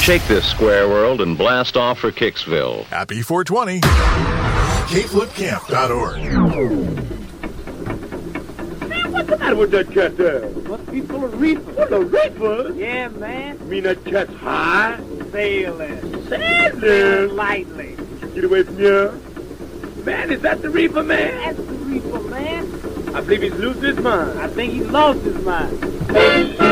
Shake this square world and blast off for Kicksville. Happy 420. KFlipCamp.org. What's the matter with that cat there? Must be full of reefers. Full of reefers? Yeah, man. You mean that cat's high? Sailing. Sailing? Lightly. Get away from here. Man, is that the reefer, man? That's the reefer, man. I believe he's losing his mind. I think he lost his mind.